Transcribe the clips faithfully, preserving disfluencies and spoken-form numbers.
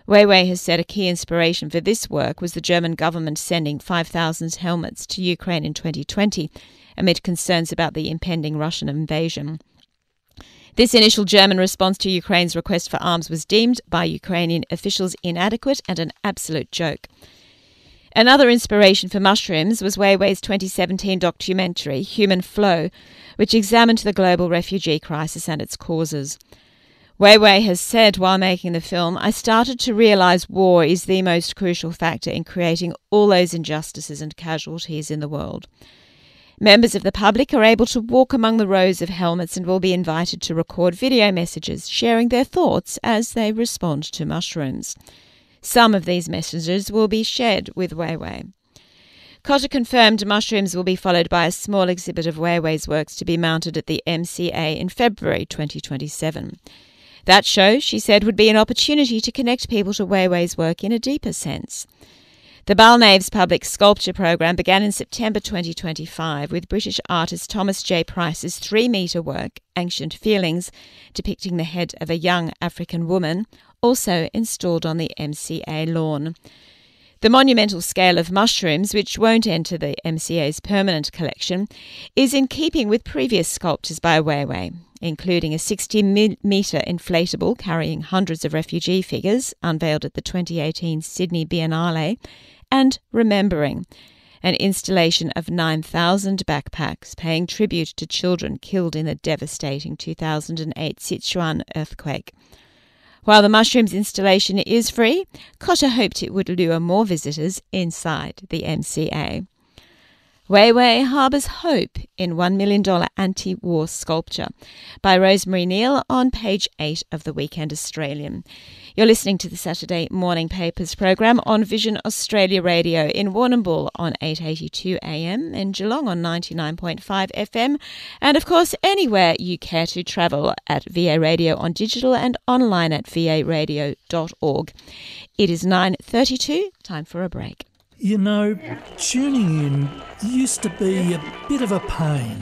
Weiwei has said a key inspiration for this work was the German government sending five thousand helmets to Ukraine in twenty twenty amid concerns about the impending Russian invasion. This initial German response to Ukraine's request for arms was deemed by Ukrainian officials inadequate and an absolute joke. Another inspiration for mushrooms was Weiwei's twenty seventeen documentary, Human Flow, which examined the global refugee crisis and its causes. Weiwei has said while making the film, "I started to realise war is the most crucial factor in creating all those injustices and casualties in the world." Members of the public are able to walk among the rows of helmets and will be invited to record video messages, sharing their thoughts as they respond to mushrooms. Some of these messages will be shared with Weiwei. Cotter confirmed mushrooms will be followed by a small exhibit of Weiwei's works to be mounted at the M C A in February twenty twenty-seven. That show, she said, would be an opportunity to connect people to Weiwei's work in a deeper sense. The Balnaves Public Sculpture Program began in September twenty twenty-five with British artist Thomas J. Price's three-metre work, Ancient Feelings, depicting the head of a young African woman, also installed on the M C A lawn. The monumental scale of mushrooms, which won't enter the M C A's permanent collection, is in keeping with previous sculptures by Weiwei, including a sixty-metre inflatable carrying hundreds of refugee figures, unveiled at the twenty eighteen Sydney Biennale, and Remembering, an installation of nine thousand backpacks paying tribute to children killed in the devastating two thousand eight Sichuan earthquake. While the mushrooms installation is free, Cotter hoped it would lure more visitors inside the M C A. Weiwei harbours hope in one million dollars anti-war sculpture by Rosemary Neal on page eight of the Weekend Australian. You're listening to the Saturday Morning Papers program on Vision Australia Radio in Warrnambool on eight eighty-two A M, in Geelong on ninety-nine point five F M, and of course anywhere you care to travel at V A Radio on digital and online at v a radio dot org. It is nine thirty-two, time for a break. You know, tuning in used to be a bit of a pain.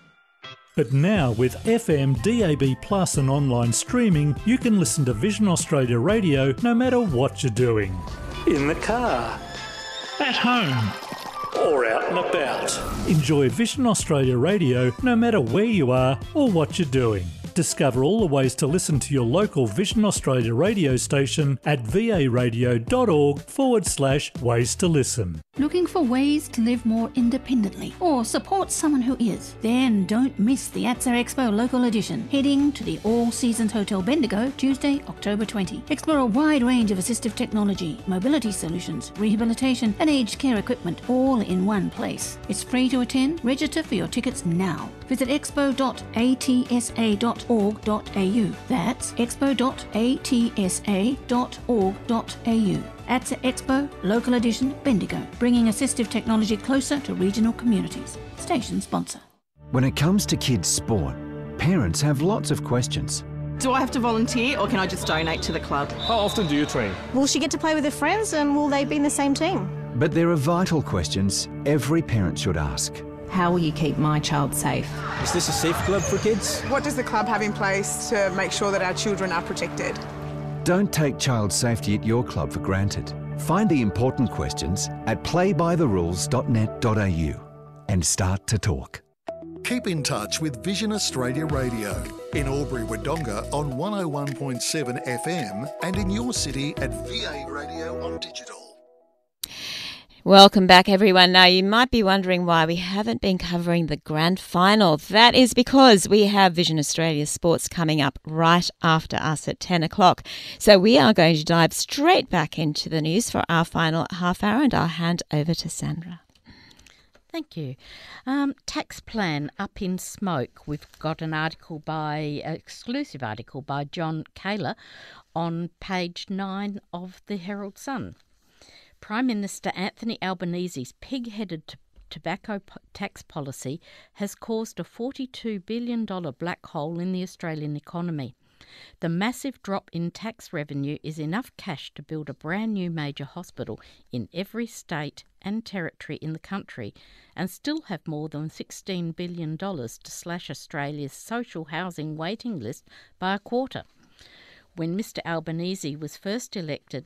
But now with F M, D A B Plus and online streaming, you can listen to Vision Australia Radio no matter what you're doing. In the car, at home, or out and about. Enjoy Vision Australia Radio no matter where you are or what you're doing. Discover all the ways to listen to your local Vision Australia radio station at v a radio dot org forward slash ways to listen. Looking for ways to live more independently or support someone who is? Then don't miss the A T S A Expo Local Edition, heading to the All Seasons Hotel Bendigo Tuesday, October twentieth. Explore a wide range of assistive technology, mobility solutions, rehabilitation and aged care equipment all in one place. It's free to attend. Register for your tickets now. Visit expo dot a t s a dot org dot a u. That's expo dot a t s a dot org dot a u. A T S A Expo Local Edition Bendigo, bringing assistive technology closer to regional communities. Station sponsor. When it comes to kids' sport, parents have lots of questions. Do I have to volunteer or can I just donate to the club? How often do you train? Will she get to play with her friends and will they be in the same team? But there are vital questions every parent should ask. How will you keep my child safe? Is this a safe club for kids? What does the club have in place to make sure that our children are protected? Don't take child safety at your club for granted. Find the important questions at play by the rules dot net dot a u and start to talk. Keep in touch with Vision Australia Radio in Albury-Wodonga on one oh one point seven F M and in your city at V A Radio on digital. Welcome back, everyone. Now, you might be wondering why we haven't been covering the grand final. That is because we have Vision Australia Sports coming up right after us at ten o'clock. So we are going to dive straight back into the news for our final half hour, and I'll hand over to Sandra. Thank you. Um, tax plan up in smoke. We've got an article by, an exclusive article by John Kaler on page nine of the Herald Sun. Prime Minister Anthony Albanese's pig-headed t- tobacco p- tax policy has caused a forty-two billion dollars black hole in the Australian economy. The massive drop in tax revenue is enough cash to build a brand new major hospital in every state and territory in the country and still have more than sixteen billion dollars to slash Australia's social housing waiting list by a quarter. When Mister Albanese was first elected